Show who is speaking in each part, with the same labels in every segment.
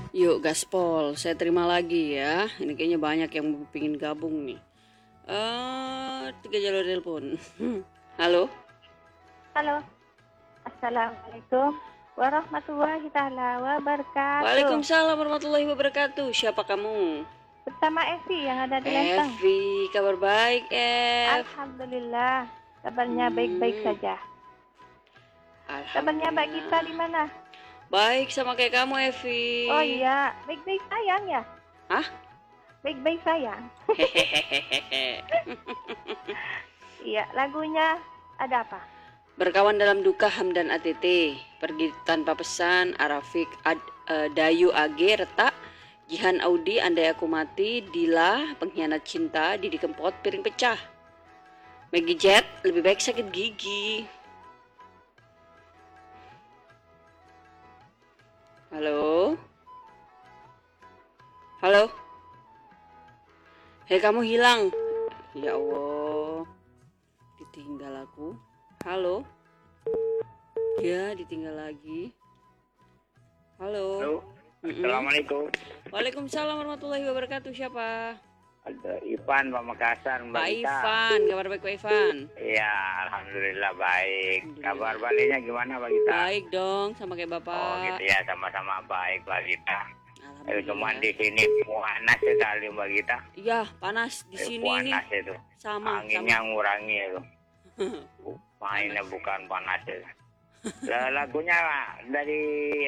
Speaker 1: Yuk gaspol, saya terima lagi ya. Ini kayaknya banyak yang pingin gabung nih. Tiga jalur telepon. Halo.
Speaker 2: Halo, Assalamualaikum warahmatullahi taala wabarakatuh.
Speaker 1: Waalaikumsalam warahmatullahi wabarakatuh. Siapa kamu?
Speaker 2: Bersama Evi yang ada di Lenteng.
Speaker 1: Evi, kabar baik, Ev.
Speaker 2: Alhamdulillah, kabarnya baik-baik saja. Kabarnya Mbak Gita
Speaker 1: Alhamdulillah.
Speaker 2: di mana?
Speaker 1: Baik sama kayak kamu, Evi.
Speaker 2: Oh iya, baik-baik sayang ya.
Speaker 1: Hah?
Speaker 2: Baik-baik sayang.
Speaker 1: Hehehehe.
Speaker 2: Iya, lagunya ada apa?
Speaker 1: Berkawan dalam duka Hamdan ATT, pergi tanpa pesan, Arafik Dayu AG Retak, Jihan Audi Andai Aku Mati, Dila Pengkhianat Cinta, Didi Kempot Piring Pecah, Maggie Jet Lebih Baik Sakit Gigi. Halo. Halo. Hei, kamu hilang. Ya Allah, ditinggal aku. Halo. Ya, ditinggal lagi. Halo.
Speaker 3: Halo, Assalamualaikum.
Speaker 1: Waalaikumsalam warahmatullahi wabarakatuh. Siapa?
Speaker 3: Ada Ivan Pamekasan, Mbak
Speaker 1: Pak
Speaker 3: Gita.
Speaker 1: Ivan. Kabar baik Pak Ivan?
Speaker 3: Iya, alhamdulillah baik.
Speaker 1: Alhamdulillah.
Speaker 3: Kabar baliknya gimana, Mbak Gita?
Speaker 1: Baik dong, sama kayak
Speaker 3: Oh,
Speaker 1: Bapak.
Speaker 3: gitu ya, sama-sama baik, Mbak Gita. Cuman
Speaker 1: Alhamdulillah.
Speaker 3: di sini panas sekali, Mbak Gita.
Speaker 1: Iya, panas di sini nih.
Speaker 3: Panas itu.
Speaker 1: Sama.
Speaker 3: Anginnya ngurangi itu. Mainnya bukan panas itu. Lagunya dari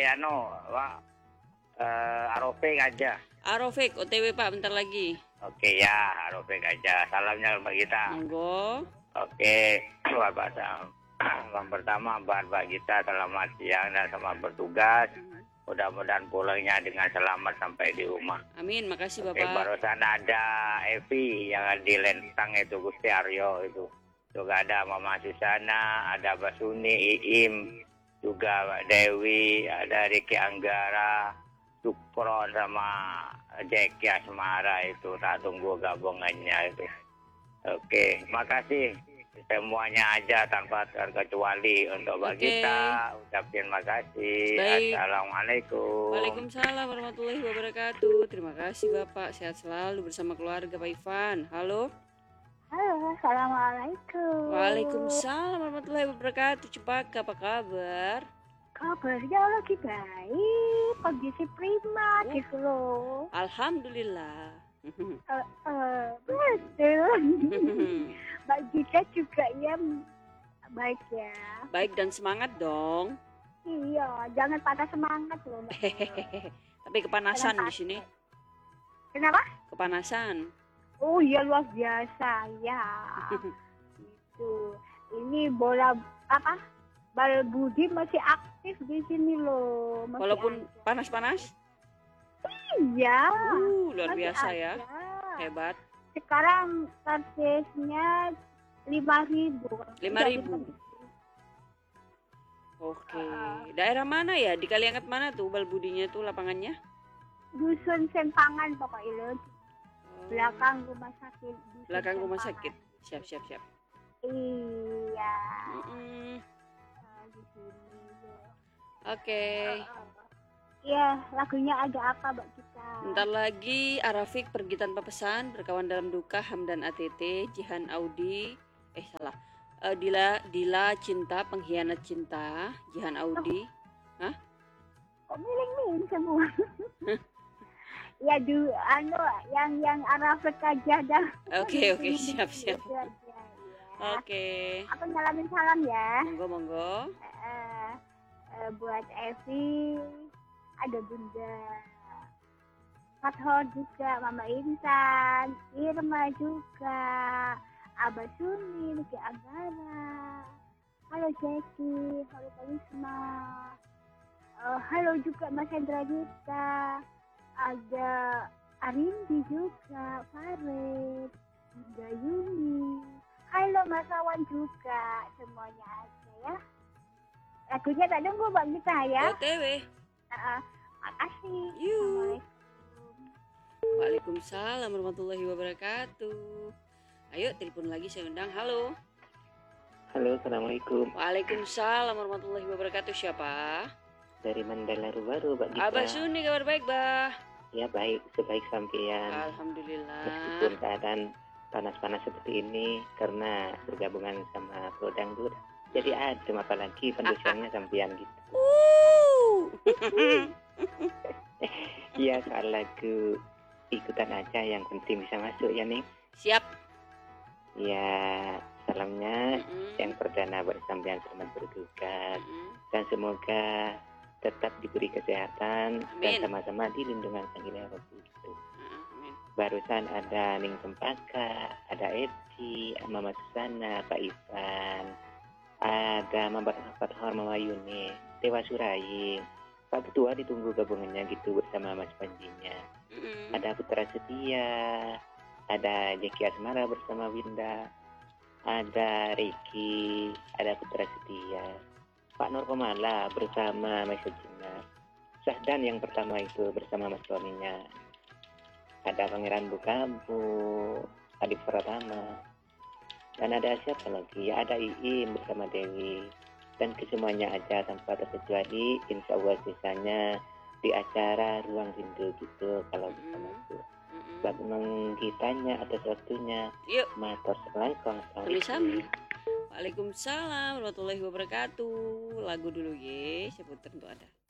Speaker 3: Aropek aja.
Speaker 1: Arofik, OTW Pak, bentar lagi.
Speaker 3: Oke ya, Aropek aja. Salamnya Mbak Gita.
Speaker 1: Monggo.
Speaker 3: Oke, Bapak yang pertama buat Mbak Gita selamat siang dan selamat bertugas. Mudah-mudahan pulangnya dengan selamat sampai di rumah.
Speaker 1: Amin, makasih
Speaker 3: Oke,
Speaker 1: Bapak.
Speaker 3: barusan ada Evi yang di Lentang itu Gusti Aryo itu. Juga ada Mama Susana, ada Basuni, Iim, juga Mbak Dewi, ada Riki Anggara, Sukron sama Jeki Asmara itu. Tak tunggu gabungannya itu. Oke, makasih semuanya aja tanpa terkecuali untuk Mbak
Speaker 1: Oke.
Speaker 3: Gita. Ucapin makasih.
Speaker 1: Baik.
Speaker 3: Assalamualaikum.
Speaker 1: Waalaikumsalam warahmatullahi wabarakatuh. Terima kasih Bapak, sehat selalu bersama keluarga Pak Ivan. Halo.
Speaker 2: Halo, assalamualaikum.
Speaker 1: Waalaikumsalam warahmatullahi wabarakatuh. Cepaka, apa kabar?
Speaker 2: Kabarnya lagi baik, kondisi prima gitu loh.
Speaker 1: Alhamdulillah.
Speaker 2: Betul. Mbak Gita juga ya baik ya.
Speaker 1: Baik dan semangat dong.
Speaker 2: Iya, jangan patah semangat loh Mbak.
Speaker 1: Tapi kepanasan di sini.
Speaker 2: Kenapa?
Speaker 1: Kepanasan.
Speaker 2: Oh iya, luar biasa ya. Gitu. Ini bola apa? Bal Budi masih aktif di sini loh. Masih
Speaker 1: Walaupun
Speaker 2: ada.
Speaker 1: panas-panas.
Speaker 2: Iya.
Speaker 1: Luar
Speaker 2: masih
Speaker 1: biasa
Speaker 2: ada.
Speaker 1: ya. Hebat.
Speaker 2: Sekarang karcisnya 5.000.
Speaker 1: 5.000. Oke. Daerah mana ya? Di Kalianget mana tuh Balbudinya tuh lapangannya?
Speaker 2: Dusun Sempangan pokoknya. Belakang rumah sakit. Dusun
Speaker 1: Belakang rumah
Speaker 2: Sempangan.
Speaker 1: sakit. Siap, siap, siap.
Speaker 2: Iya. Di sini.
Speaker 1: Oke.
Speaker 2: Iya, lagunya ada apa Mbak Gita?
Speaker 1: Bentar lagi Arafik Pergi Tanpa Pesan, Berkawan Dalam Duka Hamdan ATT, Jihan Audi, salah. Dila Cinta Pengkhianat Cinta, Jihan Audi.
Speaker 2: Kok miring-miring semua? Ya yang Arafik aja dah.
Speaker 1: Oke, siap.
Speaker 2: Gitu aja, ya.
Speaker 1: Oke.
Speaker 2: Aku nyalamin salam ya.
Speaker 1: Monggo.
Speaker 2: Buat Evi, ada Bunda Fatho juga, Mama Intan, Irma juga, Abah Suni, Riki Anggara, halo Jeki, halo Karisma, halo juga Mas Hendra Dita, ada Arindi juga, Farid, Bunda Yuni, halo Mas Awan juga, semuanya aja ya. Lagunya tak nunggu Mbak Gita ya.
Speaker 1: OTW.
Speaker 2: Makasih.
Speaker 1: Yuk. Waalaikumsalam warahmatullahi wabarakatuh. Ayo telepon lagi, saya undang. Halo.
Speaker 4: Halo, assalamualaikum.
Speaker 1: Waalaikumsalam warahmatullahi wabarakatuh. Siapa?
Speaker 4: dari Mandala baru Mbak
Speaker 1: Abah
Speaker 4: Gita.
Speaker 1: Suni kabar baik, Bah.
Speaker 4: Ya baik, sebaik sampean.
Speaker 1: Alhamdulillah.
Speaker 4: Meskipun keadaan panas-panas seperti ini karena bergabungan sama Pro Dangdut. Jadi adem apalagi pendusiannya sampean gitu. Iya soal lagu ikutan aja yang penting bisa masuk ya nih.
Speaker 1: Siap.
Speaker 4: Ya salamnya
Speaker 1: Mm-mm.
Speaker 4: yang perdana buat sampean selamat berduka
Speaker 1: Mm-mm.
Speaker 4: dan semoga tetap diberi kesehatan dan
Speaker 1: Amin.
Speaker 4: sama-sama dilindungi Sang Hyang Robi gitu.
Speaker 1: Amin.
Speaker 4: Barusan ada Ning Cempaka, ada Eti, Mama Susana, Pak Ivan, ada Mama Fathor, Mama Yuni, Dewa Surai, Pak Ketua ditunggu gabungannya gitu bersama Mas Panjinya.
Speaker 1: Mm-mm.
Speaker 4: Ada Putra Setia, ada Jeki Asmara bersama Winda, ada Ricky, ada Putra Setia, Pak Nur Komala bersama Mas Sejina, Sahdan yang pertama itu bersama Mas suaminya, ada Pangeran Bukabu, Adip Pratama, dan ada siapa lagi? Ya ada Iim bersama Dewi, dan kesemuanya aja tanpa terkecuali, insya Allah sisanya di acara Ruang Rindu gitu kalau bisa masuk.
Speaker 1: Mm-mm.
Speaker 4: Bagaimana kitanya atas waktunya,
Speaker 1: Yuk.
Speaker 4: matur selangkong.
Speaker 1: Sami-sami. Waalaikumsalam warahmatullahi wabarakatuh. Lagu dulu ye, seputar untuk ada.